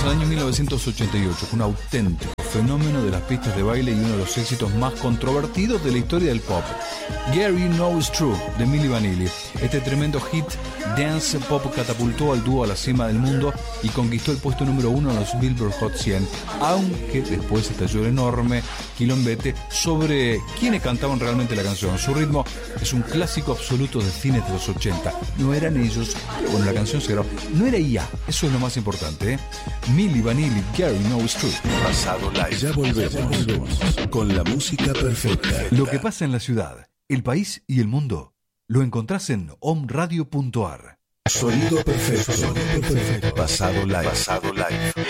al año 1988, un auténtico fenómeno de las pistas de baile y uno de los éxitos más controvertidos de la historia del pop. Gary Knows True, de Milli Vanilli. Este tremendo hit dance pop catapultó al dúo a la cima del mundo y conquistó el puesto número 1 en los Billboard Hot 100, aunque después estalló el enorme quilombete sobre quiénes cantaban realmente la canción. Su ritmo es un clásico absoluto de fines de los 80. No eran ellos, pero bueno, la canción se grabó. No era IA, eso es lo más importante, ¿eh? Milli Vanilli, Gary Knows True. Pasado Live. Ya volvemos con la música perfecta. Lo que pasa en la ciudad, el país y el mundo lo encontrás en omradio.ar. Sonido perfecto. Pasado Live.